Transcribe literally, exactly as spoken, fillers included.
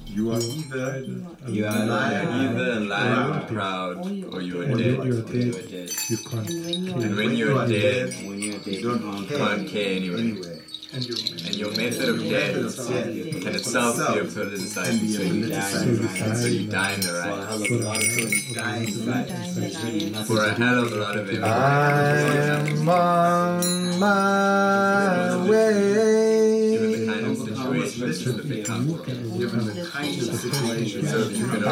You are either You are alive, either alive, proud, or you are dead. You are dead. You can't. And when you are dead, When you're dead, you don't you care can't care anyway. anyway. And you And your method of death can itself be a politicized. So you die, so you die in the for a right. hell of a lot of things. Die in the Right. right. There's really nothing For a to do. hell of a lot of I'm on my Given the way. kind of situation this is the big Given the kind of situation, So if you can